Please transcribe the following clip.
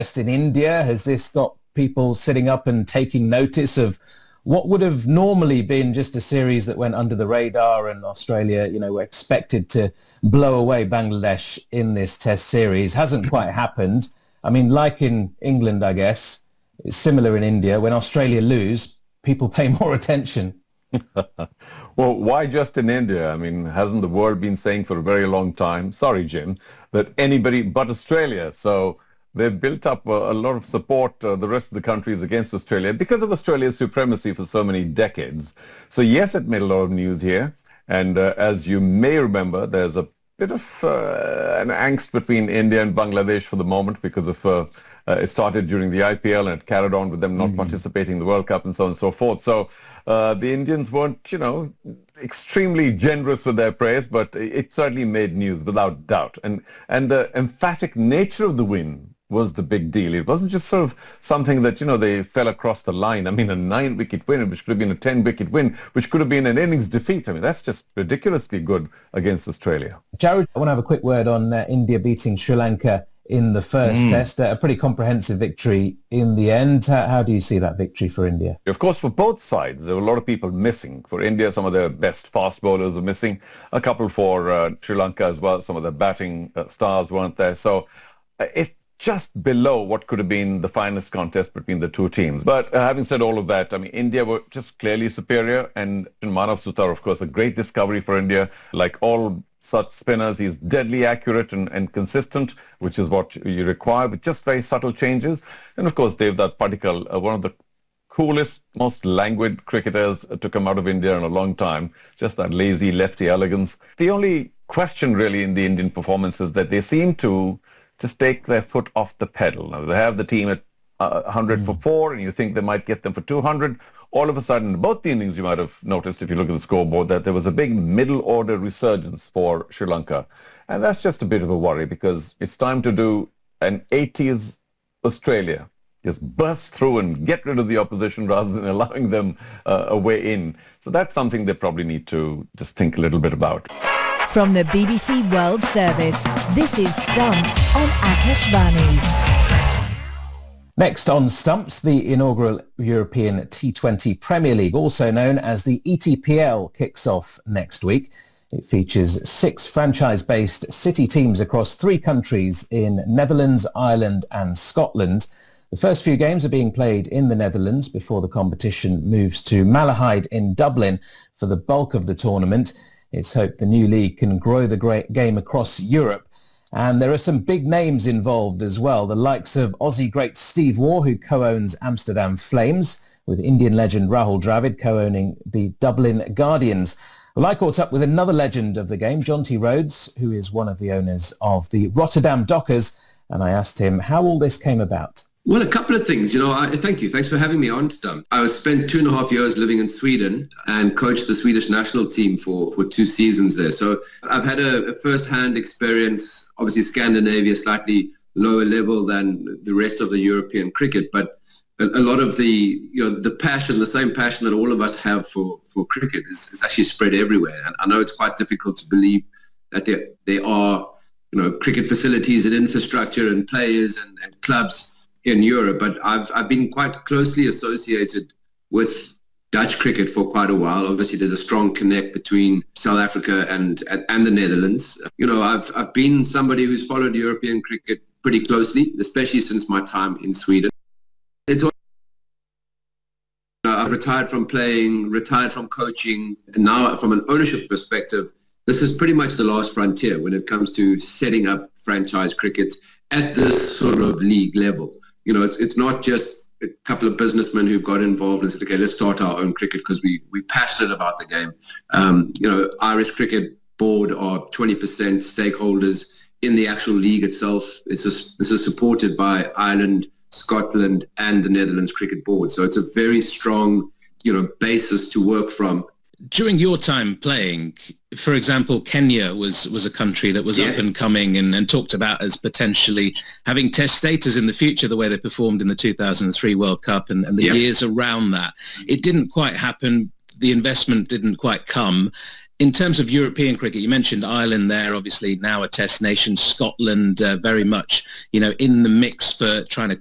Just in India, has this got people sitting up and taking notice of what would have normally been just a series that went under the radar, and Australia, were expected to blow away Bangladesh in this test series? Hasn't quite happened. I mean, like in England, I guess, it's similar in India. When Australia lose, people pay more attention. Well, why just in India? I mean, hasn't the world been saying for a very long time, sorry, Jim, that anybody but Australia? So they've built up a lot of support, the rest of the countries against Australia, because of Australia's supremacy for so many decades. So yes, it made a lot of news here. And as you may remember, there's a bit of an angst between India and Bangladesh for the moment because of it started during the IPL and it carried on with them not participating in the World Cup and so on and so forth. So the Indians weren't, extremely generous with their praise, but it certainly made news without doubt. And the emphatic nature of the win was the big deal. It wasn't just sort of something that, they fell across the line. I mean, a 9-wicket win, which could have been a 10-wicket win, which could have been an innings defeat. I mean, that's just ridiculously good against Australia. Jared, I want to have a quick word on India beating Sri Lanka in the first test. A pretty comprehensive victory in the end. How do you see that victory for India? Of course, for both sides, there were a lot of people missing. For India, some of their best fast bowlers were missing. A couple for Sri Lanka as well. Some of the batting stars weren't there. So it just below what could have been the finest contest between the two teams. But having said all of that, I mean, India were just clearly superior, and Manav Sutar, of course, a great discovery for India. Like all such spinners, he's deadly accurate and consistent, which is what you require, with just very subtle changes. And of course, Devdutt Padikkal, one of the coolest, most languid cricketers to come out of India in a long time. Just that lazy lefty elegance. The only question really in the Indian performance is that they seem to just take their foot off the pedal. Now, they have the team at 100 for 4, and you think they might get them for 200. All of a sudden, both the innings, you might have noticed if you look at the scoreboard, that there was a big middle-order resurgence for Sri Lanka. And that's just a bit of a worry, because it's time to do an 80s Australia. Just burst through and get rid of the opposition rather than allowing them a way in. So that's something they probably need to just think a little bit about. From the BBC World Service, this is Stumped on Akashvani. Next on Stumps, the inaugural European T20 Premier League, also known as the ETPL, kicks off next week. It features 6 franchise-based city teams across 3 countries in Netherlands, Ireland and Scotland. The first few games are being played in the Netherlands before the competition moves to Malahide in Dublin for the bulk of the tournament. It's hoped the new league can grow the game across Europe. And there are some big names involved as well, the likes of Aussie great Steve Waugh, who co-owns Amsterdam Flames, with Indian legend Rahul Dravid co-owning the Dublin Guardians. Well, I caught up with another legend of the game, Jonty Rhodes, who is one of the owners of the Rotterdam Dockers, and I asked him how all this came about. Well, a couple of things. Thank you. Thanks for having me on, Stump. I spent 2.5 years living in Sweden and coached the Swedish national team for 2 seasons there. So I've had a first-hand experience. Obviously, Scandinavia, slightly lower level than the rest of the European cricket, but a lot of the passion, the same passion that all of us have for cricket is actually spread everywhere. And I know it's quite difficult to believe that there are, cricket facilities and infrastructure and players and clubs in Europe, but I've been quite closely associated with Dutch cricket for quite a while. Obviously, there's a strong connect between South Africa and the Netherlands. I've been somebody who's followed European cricket pretty closely, especially since my time in Sweden. I've retired from playing, retired from coaching, and now from an ownership perspective, this is pretty much the last frontier when it comes to setting up franchise cricket at this sort of league level. It's not just a couple of businessmen who've got involved and said, okay, let's start our own cricket because we're passionate about the game. Irish Cricket Board are 20% stakeholders in the actual league itself. This is supported by Ireland, Scotland, and the Netherlands Cricket Board. So it's a very strong, basis to work from. During your time playing, for example, Kenya was a country that was up and coming and talked about as potentially having test status in the future, the way they performed in the 2003 World Cup and the years around that. It didn't quite happen. The investment didn't quite come. In terms of European cricket, you mentioned Ireland there, obviously now a test nation. Scotland very much, in the mix for trying to